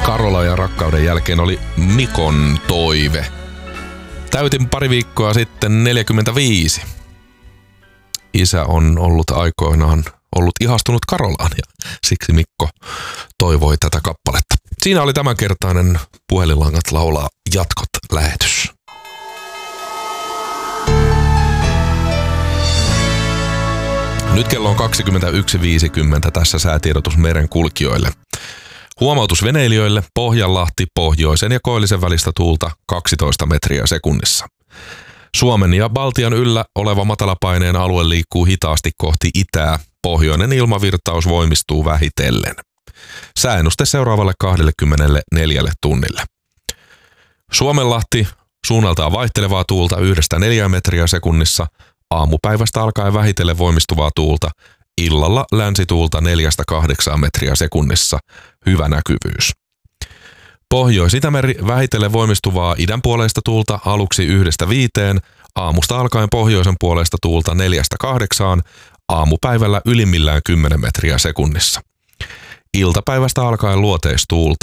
Karola ja rakkauden jälkeen oli Mikon toive. Täytin pari viikkoa sitten 45. Isä on ollut aikoinaan ihastunut Karolaan ja siksi Mikko toivoi tätä kappaletta. Siinä oli tämänkertainen Puhelinlangat laulaa jatkot lähetys. Nyt kello on 21.50 tässä säätiedotus merenkulkijoille. Huomautus veneilijöille: Pohjanlahti, pohjoisen ja koillisen välistä tuulta 12 metriä sekunnissa. Suomen ja Baltian yllä oleva matalapaineen alue liikkuu hitaasti kohti itää. Pohjoinen ilmavirtaus voimistuu vähitellen. Sääennuste seuraavalle 24 tunnille. Suomenlahti, suunnaltaan vaihtelevaa tuulta 1-4 metriä sekunnissa. Aamupäivästä alkaen vähitellen voimistuvaa tuulta. Illalla länsituulta 4-8 metriä sekunnissa. Hyvä näkyvyys. Pohjois-Itämeri vähitellen voimistuvaa idänpuoleista tuulta aluksi 1-5. Aamusta alkaen pohjoisen puoleista tuulta 4-8. Aamupäivällä ylimmillään 10 metriä sekunnissa. Iltapäivästä alkaen luoteistuulta